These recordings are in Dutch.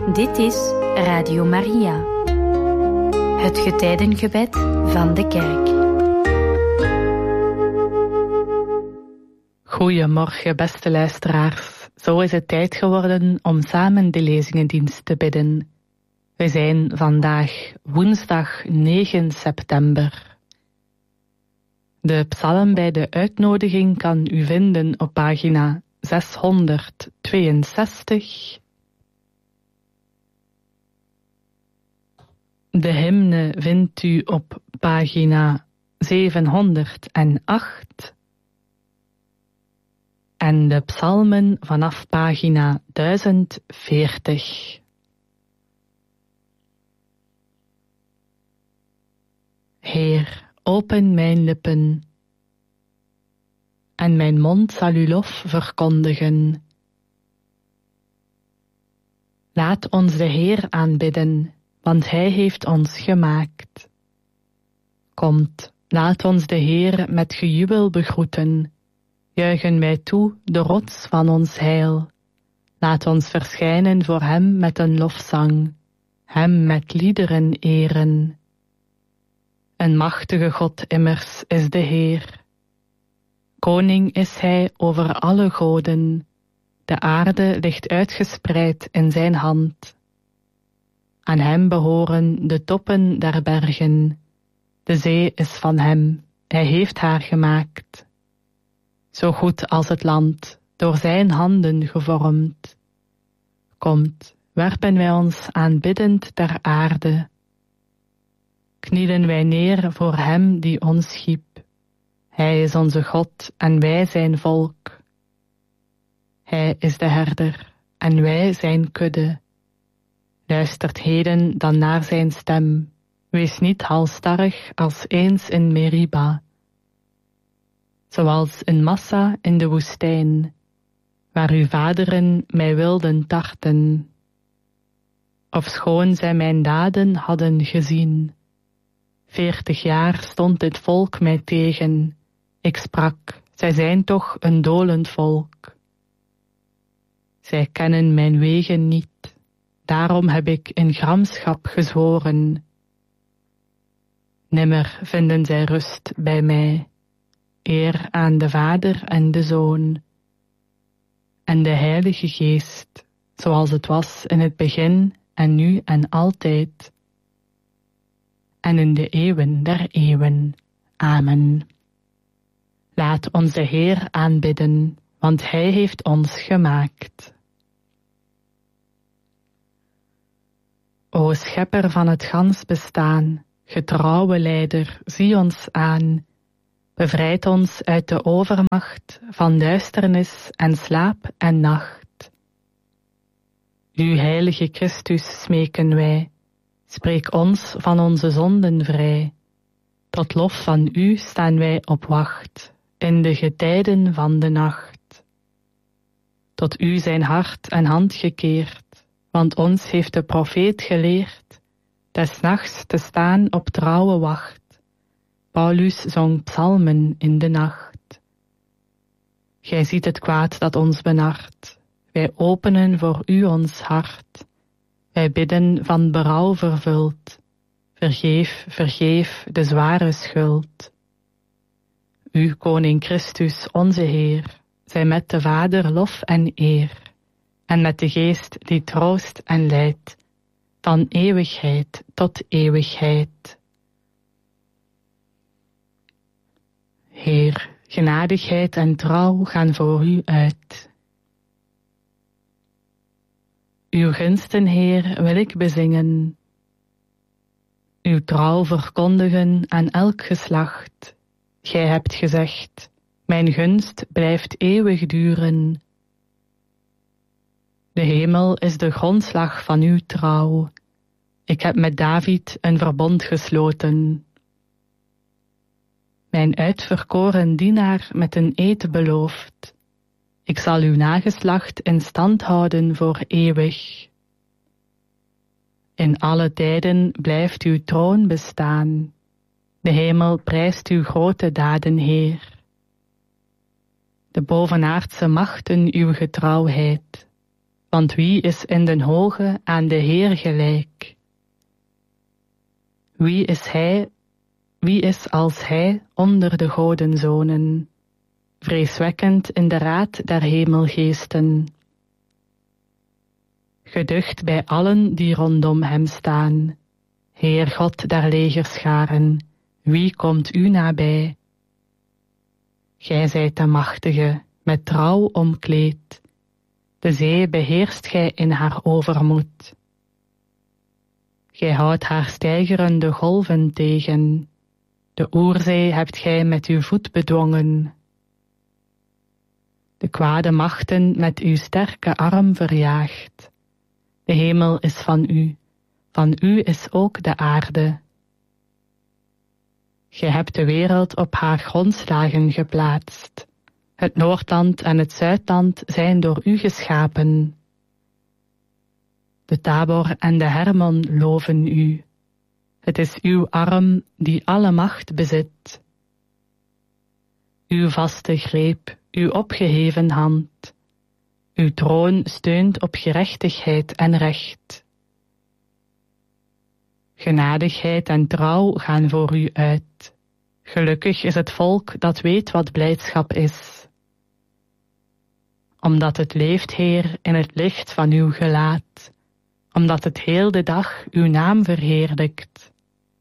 Dit is Radio Maria, het getijdengebed van de kerk. Goedemorgen, beste luisteraars. Zo is het tijd geworden om samen de lezingendienst te bidden. We zijn vandaag woensdag 9 september. De psalm bij de uitnodiging kan u vinden op pagina 662. De hymne vindt u op pagina 708 en de psalmen vanaf pagina 1040. Heer, open mijn lippen, en mijn mond zal uw lof verkondigen. Laat ons de Heer aanbidden, want Hij heeft ons gemaakt. Komt, laat ons de Heer met gejubel begroeten. Juichen wij toe, de rots van ons heil. Laat ons verschijnen voor Hem met een lofzang, Hem met liederen eren. Een machtige God immers is de Heer. Koning is Hij over alle goden. De aarde ligt uitgespreid in zijn hand. Aan Hem behoren de toppen der bergen. De zee is van Hem, Hij heeft haar gemaakt. Zo goed als het land, door zijn handen gevormd. Komt, werpen wij ons aanbiddend ter aarde. Knielen wij neer voor Hem die ons schiep. Hij is onze God en wij zijn volk. Hij is de herder en wij zijn kudde. Luistert heden dan naar zijn stem. Wees niet halsstarrig als eens in Meriba. Zoals een Massa in de woestijn, waar uw vaderen mij wilden tarten. Ofschoon zij mijn daden hadden gezien. 40 jaar stond dit volk mij tegen. Ik sprak, zij zijn toch een dolend volk. Zij kennen mijn wegen niet, daarom heb ik in gramschap gezworen. Nimmer vinden zij rust bij mij, eer aan de Vader en de Zoon, en de Heilige Geest, zoals het was in het begin en nu en altijd, en in de eeuwen der eeuwen. Amen. Laat ons de Heer aanbidden, want Hij heeft ons gemaakt. O Schepper van het gans bestaan, getrouwe Leider, zie ons aan. Bevrijd ons uit de overmacht van duisternis en slaap en nacht. U heilige Christus smeken wij, spreek ons van onze zonden vrij. Tot lof van U staan wij op wacht, in de getijden van de nacht. Tot U zijn hart en hand gekeerd, want ons heeft de profeet geleerd, des nachts te staan op trouwe wacht. Paulus zong psalmen in de nacht. Gij ziet het kwaad dat ons benart, wij openen voor U ons hart. Wij bidden van berouw vervuld, vergeef, vergeef de zware schuld. U, Koning Christus, onze Heer, zij met de Vader lof en eer, en met de Geest die troost en leidt, van eeuwigheid tot eeuwigheid. Heer, genadigheid en trouw gaan voor U uit. Uw gunsten, Heer, wil ik bezingen, uw trouw verkondigen aan elk geslacht. Gij hebt gezegd, mijn gunst blijft eeuwig duren. De hemel is de grondslag van uw trouw. Ik heb met David een verbond gesloten. Mijn uitverkoren dienaar met een eed beloofd. Ik zal uw nageslacht in stand houden voor eeuwig. In alle tijden blijft uw troon bestaan. De hemel prijst uw grote daden, Heer. De bovenaardse machten uw getrouwheid. Want wie is in den hoge aan de Heer gelijk? Wie is als hij onder de godenzonen, vreeswekkend in de raad der hemelgeesten? Geducht bij allen die rondom hem staan, Heer God der legerscharen, wie komt u nabij? Gij zijt de machtige, met trouw omkleed, de zee beheerst gij in haar overmoed. Gij houdt haar steigerende golven tegen, de oerzee hebt gij met uw voet bedwongen. De kwade machten met uw sterke arm verjaagd. De hemel is van u is ook de aarde. Gij hebt de wereld op haar grondslagen geplaatst. Het Noordland en het Zuidland zijn door u geschapen. De Tabor en de Hermon loven u. Het is uw arm die alle macht bezit. Uw vaste greep, uw opgeheven hand. Uw troon steunt op gerechtigheid en recht. Genadigheid en trouw gaan voor u uit. Gelukkig is het volk dat weet wat blijdschap is. Omdat het leeft, Heer, in het licht van uw gelaat. Omdat het heel de dag uw naam verheerlijkt.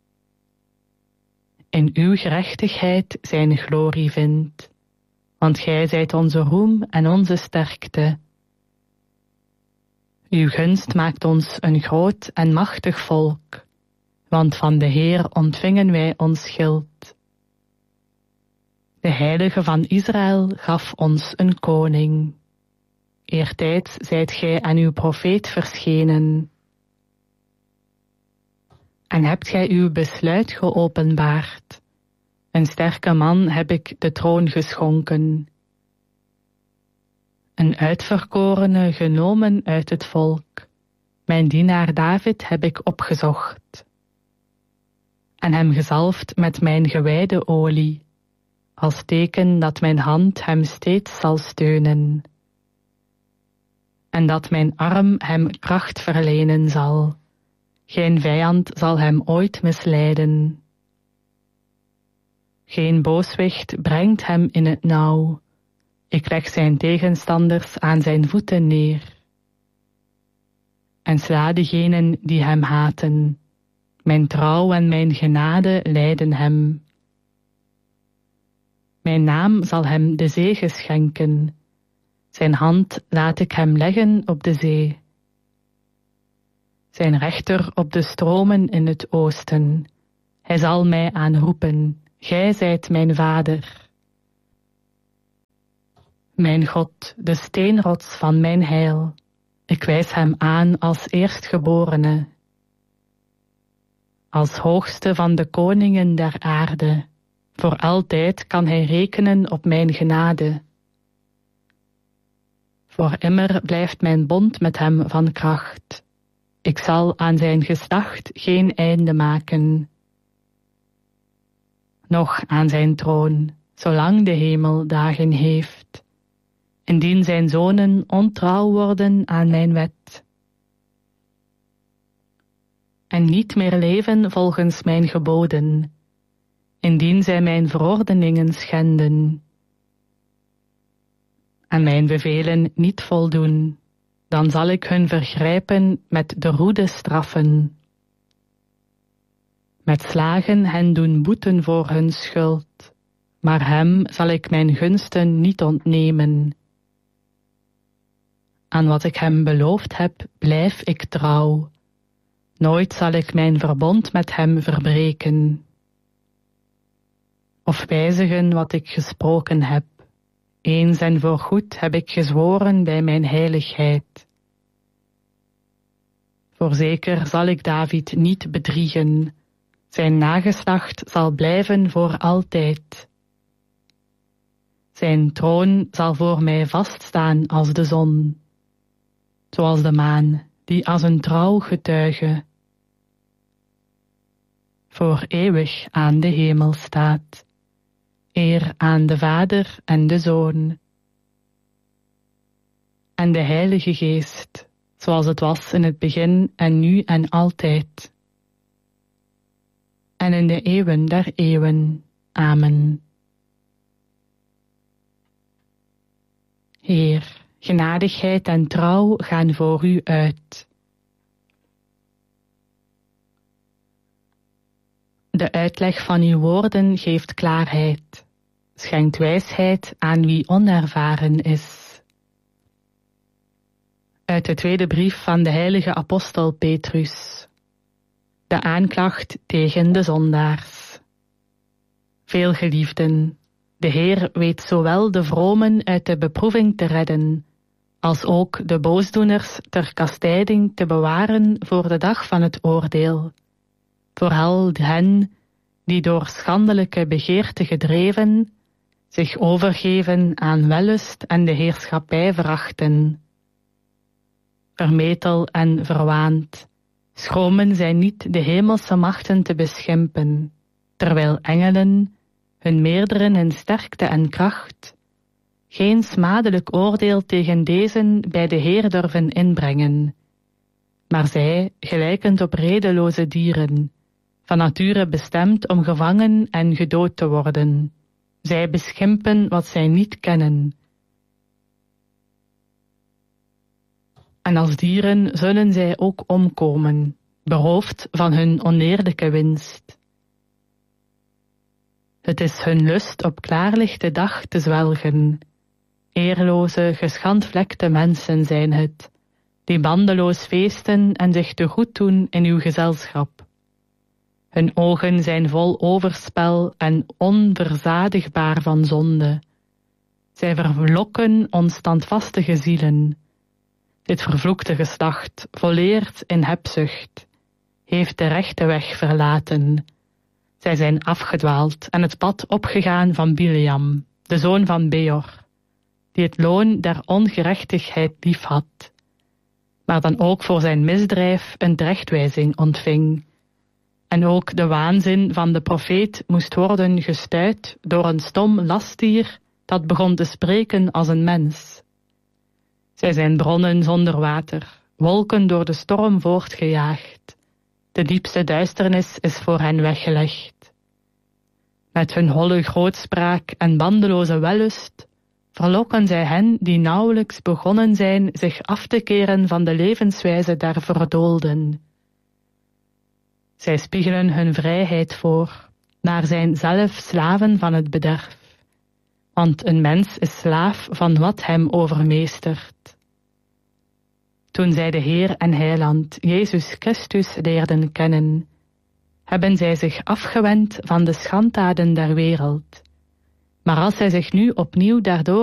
In uw gerechtigheid zijn glorie vindt. Want gij zijt onze roem en onze sterkte. Uw gunst maakt ons een groot en machtig volk. Want van de Heer ontvingen wij ons schild. De Heilige van Israël gaf ons een koning. Eertijds zijt gij aan uw profeet verschenen. En hebt gij uw besluit geopenbaard. Een sterke man heb ik de troon geschonken. Een uitverkorene genomen uit het volk. Mijn dienaar David heb ik opgezocht. En hem gezalfd met mijn gewijde olie, als teken dat mijn hand hem steeds zal steunen. En dat mijn arm hem kracht verlenen zal. Geen vijand zal hem ooit misleiden. Geen booswicht brengt hem in het nauw. Ik leg zijn tegenstanders aan zijn voeten neer. En sla degenen die hem haten. Mijn trouw en mijn genade leiden hem. Mijn naam zal hem de zege schenken. Zijn hand laat ik hem leggen op de zee. Zijn rechter op de stromen in het oosten. Hij zal mij aanroepen, gij zijt mijn vader. Mijn God, de steenrots van mijn heil. Ik wijs hem aan als eerstgeborene. Als hoogste van de koningen der aarde. Voor altijd kan hij rekenen op mijn genade. Voor immer blijft mijn bond met hem van kracht. Ik zal aan zijn geslacht geen einde maken. Nog aan zijn troon, zolang de hemel dagen heeft. Indien zijn zonen ontrouw worden aan mijn wet. En niet meer leven volgens mijn geboden. Indien zij mijn verordeningen schenden. En mijn bevelen niet voldoen, dan zal ik hun vergrijpen met de roede straffen. Met slagen hen doen boeten voor hun schuld, maar hem zal ik mijn gunsten niet ontnemen. Aan wat ik hem beloofd heb, blijf ik trouw. Nooit zal ik mijn verbond met hem verbreken. Of wijzigen wat ik gesproken heb. Eens en voorgoed heb ik gezworen bij mijn heiligheid. Voorzeker zal ik David niet bedriegen. Zijn nageslacht zal blijven voor altijd. Zijn troon zal voor mij vaststaan als de zon. Zoals de maan, die als een trouw getuige. Voor eeuwig aan de hemel staat. Eer aan de Vader en de Zoon. en de Heilige Geest, zoals het was in het begin en nu en altijd. En in de eeuwen der eeuwen. Amen. Heer, genadigheid en trouw gaan voor u uit. De uitleg van uw woorden geeft klaarheid, schenkt wijsheid aan wie onervaren is. Uit de tweede brief van de heilige apostel Petrus. De aanklacht tegen de zondaars. Veelgeliefden, de Heer weet zowel de vromen uit de beproeving te redden, als ook de boosdoeners ter kastijding te bewaren voor de dag van het oordeel. Vooral hen die door schandelijke begeerte gedreven zich overgeven aan wellust en de heerschappij verachten. Vermetel en verwaand, schromen zij niet de hemelse machten te beschimpen, terwijl engelen, hun meerderen in sterkte en kracht, geen smadelijk oordeel tegen dezen bij de Heer durven inbrengen. Maar zij, gelijkend op redeloze dieren, van nature bestemd om gevangen en gedood te worden. Zij beschimpen wat zij niet kennen. En als dieren zullen zij ook omkomen, beroofd van hun oneerlijke winst. Het is hun lust op klaarlichte dag te zwelgen. Eerloze, geschandvlekte mensen zijn het, die bandeloos feesten en zich te goed doen in uw gezelschap. Hun ogen zijn vol overspel en onverzadigbaar van zonde. Zij verlokken onstandvastige zielen. Dit vervloekte geslacht, volleerd in hebzucht, heeft de rechte weg verlaten. Zij zijn afgedwaald en het pad opgegaan van Bileam, de zoon van Beor, die het loon der ongerechtigheid liefhad, maar dan ook voor zijn misdrijf een terechtwijzing ontving. En ook de waanzin van de profeet moest worden gestuit door een stom lastdier dat begon te spreken als een mens. Zij zijn bronnen zonder water, wolken door de storm voortgejaagd. De diepste duisternis is voor hen weggelegd. Met hun holle grootspraak en bandeloze wellust verlokken zij hen die nauwelijks begonnen zijn zich af te keren van de levenswijze der verdoolden. Zij spiegelen hun vrijheid voor, maar zijn zelf slaven van het bederf. Want een mens is slaaf van wat hem overmeestert. Toen zij de Heer en Heiland, Jezus Christus, leerden kennen, hebben zij zich afgewend van de schanddaden der wereld. Maar als zij zich nu opnieuw daardoor